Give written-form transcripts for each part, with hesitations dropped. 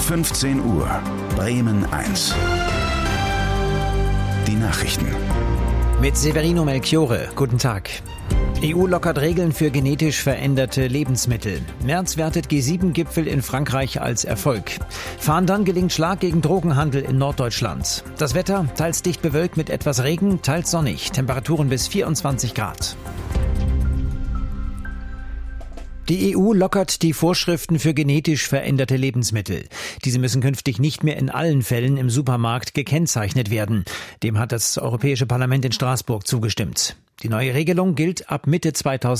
15 Uhr, Bremen 1. Die Nachrichten. Mit Severino Melchiorre. Guten Tag. EU lockert Regeln für genetisch veränderte Lebensmittel. Merz wertet G7-Gipfel in Frankreich als Erfolg. Fahndern gelingt Schlag gegen Drogenhandel in Norddeutschland. Das Wetter teils dicht bewölkt mit etwas Regen, teils sonnig. Temperaturen bis 24 Grad. Die EU lockert die Vorschriften für genetisch veränderte Lebensmittel. Diese müssen künftig nicht mehr in allen Fällen im Supermarkt gekennzeichnet werden. Dem hat das Europäische Parlament in Straßburg zugestimmt. Die neue Regelung gilt ab Mitte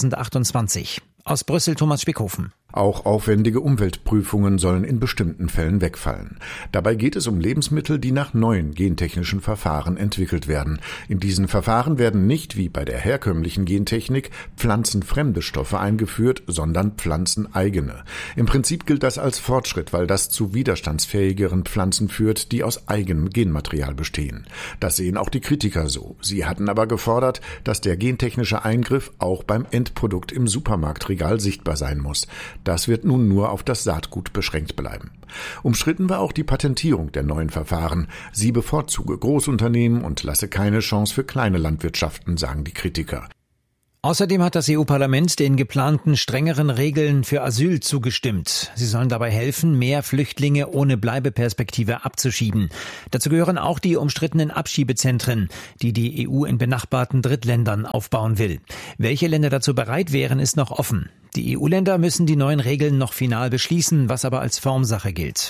2028. Aus Brüssel Thomas Spickhofen. Auch aufwendige Umweltprüfungen sollen in bestimmten Fällen wegfallen. Dabei geht es um Lebensmittel, die nach neuen gentechnischen Verfahren entwickelt werden. In diesen Verfahren werden nicht, wie bei der herkömmlichen Gentechnik, pflanzenfremde Stoffe eingeführt, sondern pflanzeneigene. Im Prinzip gilt das als Fortschritt, weil das zu widerstandsfähigeren Pflanzen führt, die aus eigenem Genmaterial bestehen. Das sehen auch die Kritiker so. Sie hatten aber gefordert, dass der gentechnische Eingriff auch beim Endprodukt im Supermarktregal sichtbar sein muss. Das wird nun nur auf das Saatgut beschränkt bleiben. Umstritten war auch die Patentierung der neuen Verfahren. Sie bevorzuge Großunternehmen und lasse keine Chance für kleine Landwirtschaften, sagen die Kritiker. Außerdem hat das EU-Parlament den geplanten strengeren Regeln für Asyl zugestimmt. Sie sollen dabei helfen, mehr Flüchtlinge ohne Bleibeperspektive abzuschieben. Dazu gehören auch die umstrittenen Abschiebezentren, die die EU in benachbarten Drittländern aufbauen will. Welche Länder dazu bereit wären, ist noch offen. Die EU-Länder müssen die neuen Regeln noch final beschließen, was aber als Formsache gilt.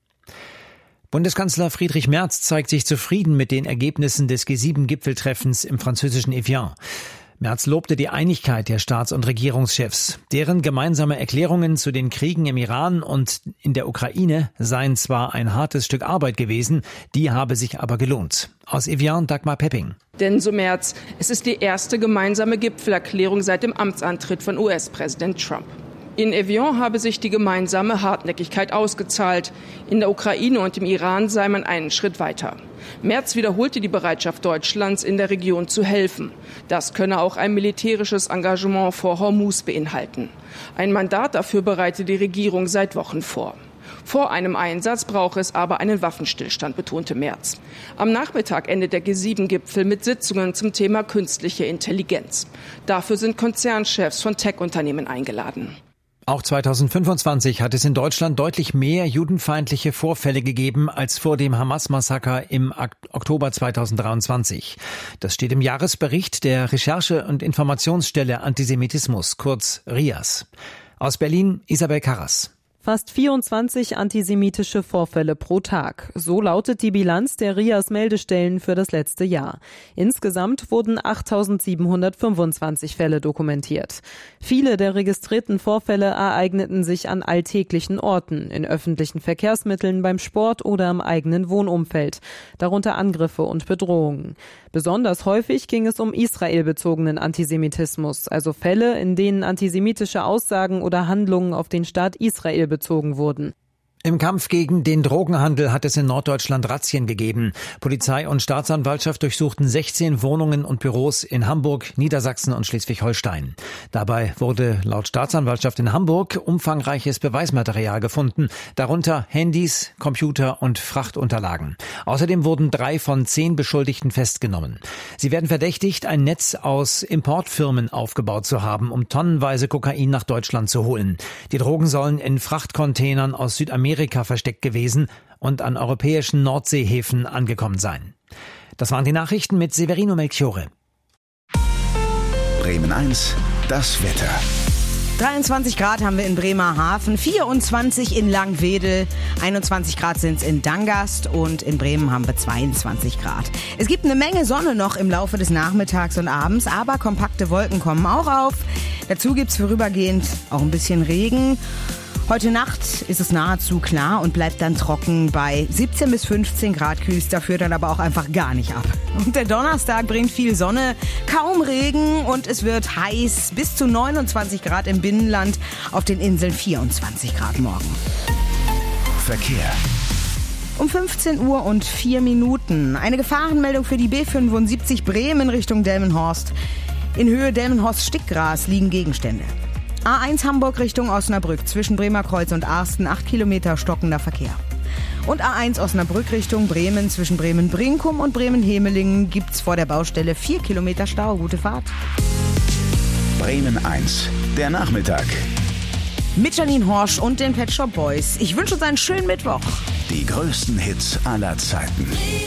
Bundeskanzler Friedrich Merz zeigt sich zufrieden mit den Ergebnissen des G7-Gipfeltreffens im französischen Evian. Merz lobte die Einigkeit der Staats- und Regierungschefs. Deren gemeinsame Erklärungen zu den Kriegen im Iran und in der Ukraine seien zwar ein hartes Stück Arbeit gewesen, die habe sich aber gelohnt. Aus Evian Dagmar Pepping. Denn, so Merz, es ist die erste gemeinsame Gipfelerklärung seit dem Amtsantritt von US-Präsident Trump. In Evian habe sich die gemeinsame Hartnäckigkeit ausgezahlt. In der Ukraine und im Iran sei man einen Schritt weiter. Merz wiederholte die Bereitschaft Deutschlands, in der Region zu helfen. Das könne auch ein militärisches Engagement vor Hormuz beinhalten. Ein Mandat dafür bereite die Regierung seit Wochen vor. Vor einem Einsatz brauche es aber einen Waffenstillstand, betonte Merz. Am Nachmittag endet der G7-Gipfel mit Sitzungen zum Thema künstliche Intelligenz. Dafür sind Konzernchefs von Tech-Unternehmen eingeladen. Auch 2025 hat es in Deutschland deutlich mehr judenfeindliche Vorfälle gegeben als vor dem Hamas-Massaker im Oktober 2023. Das steht im Jahresbericht der Recherche- und Informationsstelle Antisemitismus, kurz RIAS. Aus Berlin Isabel Karras. Fast 24 antisemitische Vorfälle pro Tag. So lautet die Bilanz der RIAS-Meldestellen für das letzte Jahr. Insgesamt wurden 8.725 Fälle dokumentiert. Viele der registrierten Vorfälle ereigneten sich an alltäglichen Orten, in öffentlichen Verkehrsmitteln, beim Sport oder im eigenen Wohnumfeld, darunter Angriffe und Bedrohungen. Besonders häufig ging es um israelbezogenen Antisemitismus, also Fälle, in denen antisemitische Aussagen oder Handlungen auf den Staat Israel bezogen wurden. Im Kampf gegen den Drogenhandel hat es in Norddeutschland Razzien gegeben. Polizei und Staatsanwaltschaft durchsuchten 16 Wohnungen und Büros in Hamburg, Niedersachsen und Schleswig-Holstein. Dabei wurde laut Staatsanwaltschaft in Hamburg umfangreiches Beweismaterial gefunden, darunter Handys, Computer und Frachtunterlagen. Außerdem wurden 3 von 10 Beschuldigten festgenommen. Sie werden verdächtigt, ein Netz aus Importfirmen aufgebaut zu haben, um tonnenweise Kokain nach Deutschland zu holen. Die Drogen sollen in Frachtcontainern aus Südamerika versteckt gewesen und an europäischen Nordseehäfen angekommen sein. Das waren die Nachrichten mit Severino Melchiorre. Bremen 1, das Wetter. 23 Grad haben wir in Bremerhaven, 24 in Langwedel, 21 Grad sind es in Dangast und in Bremen haben wir 22 Grad. Es gibt eine Menge Sonne noch im Laufe des Nachmittags und Abends, aber kompakte Wolken kommen auch auf. Dazu gibt es vorübergehend auch ein bisschen Regen. Heute Nacht ist es nahezu klar und bleibt dann trocken bei 17 bis 15 Grad, kühlst dafür dann aber auch einfach gar nicht ab. Und der Donnerstag bringt viel Sonne, kaum Regen und es wird heiß, bis zu 29 Grad im Binnenland, auf den Inseln 24 Grad morgen. Verkehr. Um 15 Uhr und 4 Minuten. Eine Gefahrenmeldung für die B75 Bremen Richtung Delmenhorst. In Höhe Delmenhorst-Stickgras liegen Gegenstände. A1 Hamburg Richtung Osnabrück zwischen Bremerkreuz und Arsten 8 Kilometer stockender Verkehr. Und A1 Osnabrück Richtung Bremen zwischen Bremen-Brinkum und Bremen-Hemelingen gibt's vor der Baustelle 4 Kilometer Stau. Gute Fahrt. Bremen 1, der Nachmittag. Mit Janine Horsch und den Pet Shop Boys. Ich wünsche uns einen schönen Mittwoch. Die größten Hits aller Zeiten.